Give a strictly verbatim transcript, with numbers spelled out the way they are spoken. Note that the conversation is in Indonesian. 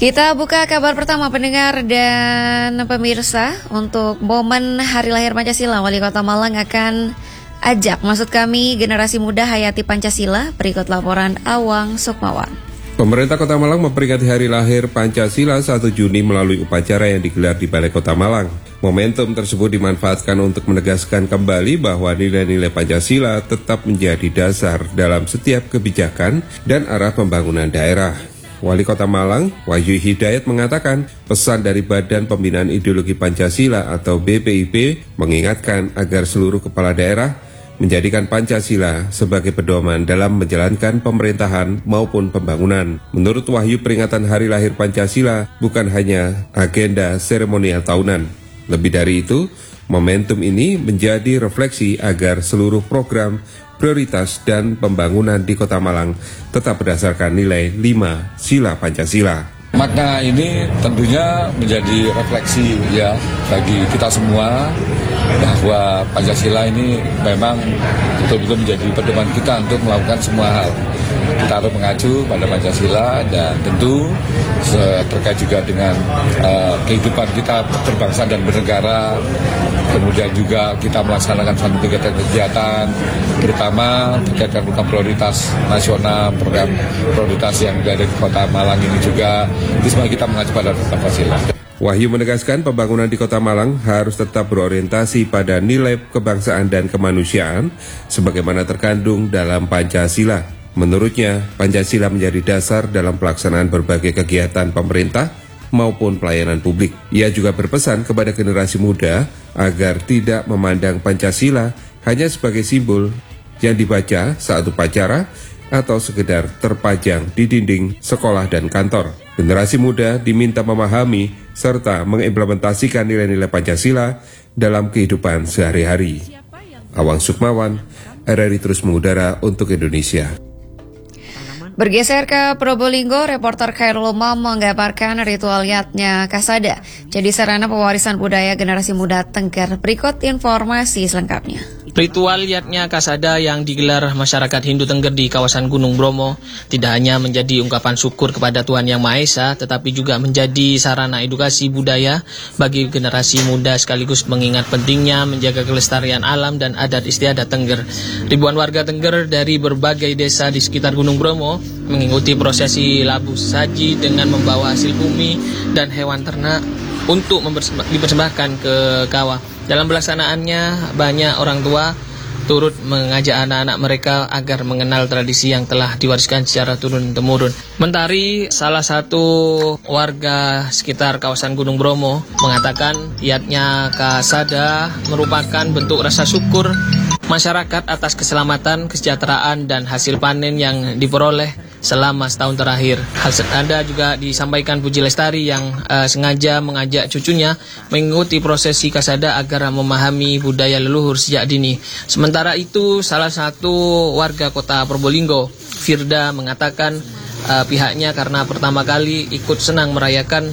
Kita buka kabar pertama pendengar dan pemirsa. Untuk momen Hari Lahir Pancasila, Wali Kota Malang akan ajak, maksud kami, generasi muda hayati Pancasila. Berikut laporan Awang Sukmawan. Pemerintah Kota Malang memperingati Hari Lahir Pancasila satu Juni melalui upacara yang digelar di Balai Kota Malang. Momentum tersebut dimanfaatkan untuk menegaskan kembali bahwa nilai-nilai Pancasila tetap menjadi dasar dalam setiap kebijakan dan arah pembangunan daerah. Wali Kota Malang, Wahyu Hidayat, mengatakan pesan dari Badan Pembinaan Ideologi Pancasila atau B P I P mengingatkan agar seluruh kepala daerah menjadikan Pancasila sebagai pedoman dalam menjalankan pemerintahan maupun pembangunan. Menurut Wahyu, peringatan Hari Lahir Pancasila bukan hanya agenda seremonial tahunan. Lebih dari itu, momentum ini menjadi refleksi agar seluruh program, prioritas, dan pembangunan di Kota Malang tetap berdasarkan nilai lima sila Pancasila. Makna ini tentunya menjadi refleksi ya bagi kita semua bahwa Pancasila ini memang betul-betul menjadi pedoman kita untuk melakukan semua hal. Kita harus mengacu pada Pancasila dan tentu terkait juga dengan uh, kehidupan kita berbangsa dan bernegara. Kemudian juga kita melaksanakan suatu kegiatan-kegiatan, terutama terkait dengan program prioritas nasional, program prioritas yang ada di Kota Malang ini juga. Itu semua kita mengacu pada Pancasila. Wahyu menegaskan pembangunan di Kota Malang harus tetap berorientasi pada nilai kebangsaan dan kemanusiaan sebagaimana terkandung dalam Pancasila. Menurutnya, Pancasila menjadi dasar dalam pelaksanaan berbagai kegiatan pemerintah maupun pelayanan publik. Ia juga berpesan kepada generasi muda agar tidak memandang Pancasila hanya sebagai simbol yang dibaca saat upacara atau sekedar terpajang di dinding sekolah dan kantor. Generasi muda diminta memahami serta mengimplementasikan nilai-nilai Pancasila dalam kehidupan sehari-hari. Awang Sukmawan, R R I terus mengudara untuk Indonesia. Bergeser ke Probolinggo, reporter Khairul Umam menggambarkan ritual Yatnya Kasada jadi sarana pewarisan budaya generasi muda Tengger. Berikut informasi selengkapnya. Ritual Yatnya Kasada yang digelar masyarakat Hindu Tengger di kawasan Gunung Bromo tidak hanya menjadi ungkapan syukur kepada Tuhan Yang Maha Esa, tetapi juga menjadi sarana edukasi budaya bagi generasi muda sekaligus mengingat pentingnya menjaga kelestarian alam dan adat istiadat Tengger. Ribuan warga Tengger dari berbagai desa di sekitar Gunung Bromo mengikuti prosesi labu saji dengan membawa hasil bumi dan hewan ternak untuk dipersembahkan ke kawah. Dalam pelaksanaannya, banyak orang tua turut mengajak anak-anak mereka agar mengenal tradisi yang telah diwariskan secara turun-temurun. Mentari, salah satu warga sekitar kawasan Gunung Bromo, mengatakan Yatnya Kasada merupakan bentuk rasa syukur masyarakat atas keselamatan, kesejahteraan, dan hasil panen yang diperoleh selama setahun terakhir. Hal senada juga disampaikan Puji Lestari yang uh, sengaja mengajak cucunya mengikuti prosesi Kasada agar memahami budaya leluhur sejak dini. Sementara itu, salah satu warga kota Probolinggo, Firda, mengatakan uh, pihaknya karena pertama kali ikut senang merayakan